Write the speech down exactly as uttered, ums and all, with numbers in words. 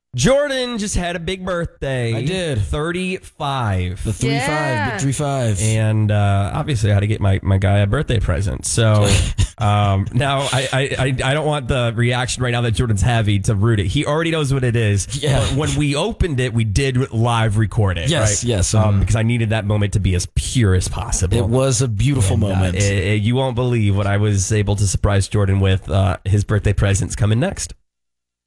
Jordan just had a big birthday. I did. thirty-five. The three Yeah. five, big three five. And uh, obviously I had to get my, my guy a birthday present. So um, now I, I, I, I don't want the reaction right now that Jordan's heavy to root it. He already knows what it is. Yeah. But when we opened it, we did live record it. Yes, right? yes. Um, Um, because I needed that moment to be as pure as possible. It was a beautiful And, uh, moment. it- it- you won't believe what I was able to surprise Jordan with. Uh, his birthday presents coming next.